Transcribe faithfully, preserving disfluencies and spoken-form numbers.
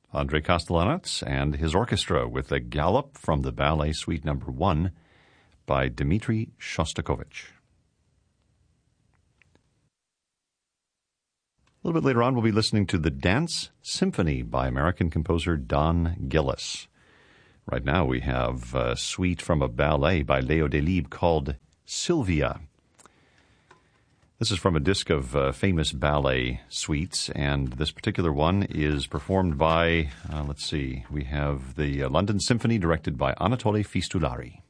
Andrei Kostelanetz and his orchestra with a Galop from the Ballet Suite Number One by Dmitri Shostakovich. A little bit later on, we'll be listening to the Dance Symphony by American composer Don Gillis. Right now, we have a suite from a ballet by Leo Delibes called Sylvia. This is from a disc of uh, famous ballet suites, and this particular one is performed by, uh, let's see, we have the uh, London Symphony directed by Anatole Fistulari.